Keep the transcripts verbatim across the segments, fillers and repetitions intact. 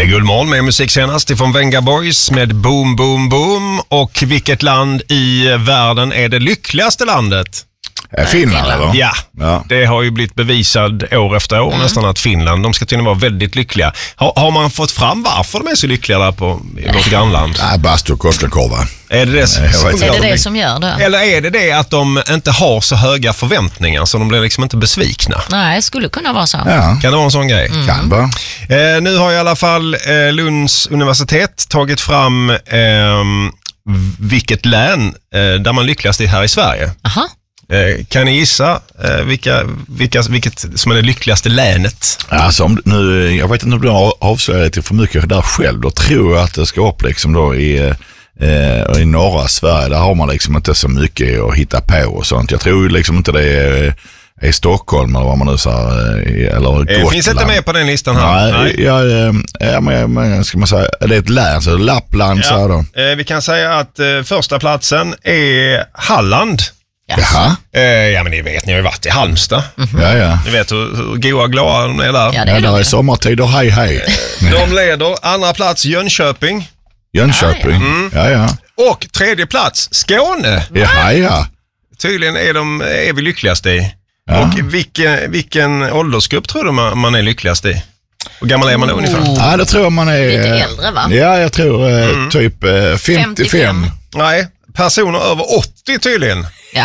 är Guldmorgon med musik senast ifrån Venga Boys med Boom Boom Boom. Och vilket land i världen är det lyckligaste landet? Finland, eller? Ja, ja, det har ju blivit bevisad år efter år mm. nästan att Finland, de ska tydligen vara väldigt lyckliga. Har, har man fått fram varför de är så lyckliga där på, i vårt grannland? Nej, bastu och kostelkorva. Är det det, som, är det, det som gör det? Eller är det det att de inte har så höga förväntningar så de blir liksom inte besvikna? Nej, skulle kunna vara så. Ja. Kan det vara en sån grej? Mm. Kan vara. Eh, nu har i alla fall eh, Lunds universitet tagit fram eh, vilket län eh, där man lyckligast är här i Sverige. Aha. Eh, kan ni gissa eh, vilka, vilka, vilket som är det lyckligaste länet? Alltså, om, nu, jag vet inte om du har avslöjat till för mycket där själv. Då tror jag att det ska upp liksom då i, eh, i norra Sverige. Där har man liksom inte så mycket att hitta på och sånt. Jag tror liksom inte det är, är Stockholm eller vad man nu säger. Eller Gotland. Eh, finns inte med på den listan här? Nej, Nej. Jag, ja, men, men ska man säga, det är ett län, så Lappland ja. Så då. Eh, vi kan säga att eh, första platsen är Halland. Jaha. Eh, ja, men ni vet, ni har ju varit i Halmstad. Mm-hmm. Ja, ja. Ni vet hur, hur goa glada de är där. Ja, det är, ja, där är sommartider, hej hej. De leder andra plats Jönköping. Jönköping, ja, ja. Mm. Ja, ja. Och tredje plats Skåne. Ja, ja. Tydligen är, de, är vi lyckligast i. Ja. Och vilken, vilken åldersgrupp tror du man, man är lyckligast i? Hur gammal är man oh. ungefär? Ja, det tror jag man är... Lite äldre, va? Ja, jag tror eh, mm. typ eh, femtiofem. femtiofem. Nej, personer över åttio tydligen. Ja.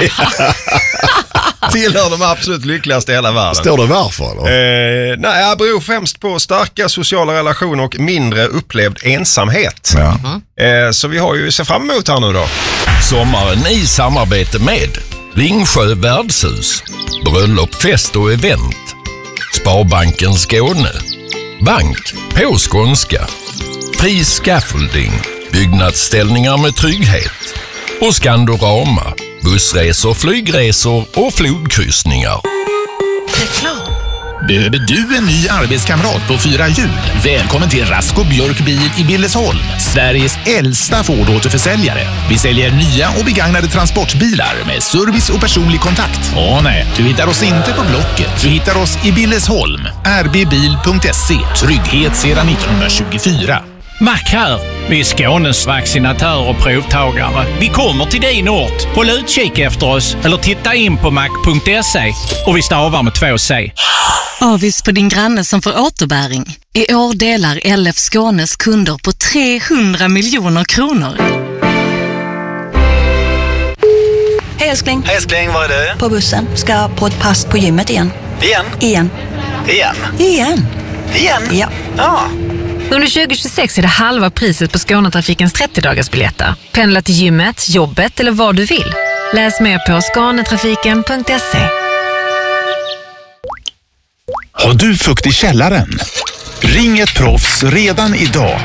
Tillhör de absolut lyckligaste i hela världen. Står det varför då? Eh, nej, jag beror främst på starka sociala relationer och mindre upplevd ensamhet. Ja. Mm. Eh, så vi har ju se fram emot här nu då. Sommaren i samarbete med Ringsjö värdshus, bröllop, fest och event, Sparbanken Skåne, Bank på skånska, Fri Scaffolding, byggnadsställningar med trygghet och Skandorama, bussresor, flygresor och flodkryssningar. Reklam. Behöver du en ny arbetskamrat på fyra hjul? Välkommen till Rasko Björk Bil i Billesholm, Sveriges äldsta Ford-återförsäljare. Vi säljer nya och begagnade transportbilar med service och personlig kontakt. Åh nej, du hittar oss inte på Blocket. Du hittar oss i Billesholm. r b bil punkt se. Trygghet sedan nittonhundratjugofyra. Mac här. Vi är Skånes vaccinatörer och provtagare. Vi kommer till din ort. Håll utkik efter oss eller titta in på mac punkt se och vi stavar med två C. Avis på din granne som får återbäring. I år delar L F Skånes kunder på trehundra miljoner kronor. Hej älskling. Hej älskling, vad är det? På bussen. Ska på ett pass på gymmet igen. Igen? Igen. Igen? Igen. Igen? Ja. Ja. Under tjugo tjugosex är det halva priset på Skånetrafikens trettio-dagarsbiljetter. Pendla till gymmet, jobbet eller vad du vill. Läs mer på skånetrafiken punkt se. Har du fukt i källaren? Ring ett proffs redan idag.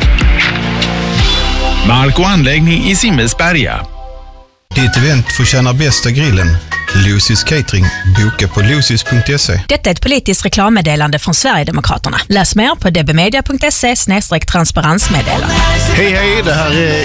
Mark och anläggning i Simmelsberga. Ditt event får tjäna bästa grillen. Lucy's Catering. Boka på lucys punkt se. Detta är ett politiskt reklammeddelande från Sverigedemokraterna. Läs mer på dbmedia punkt se slash transparensmeddelande. Hej hej, det här är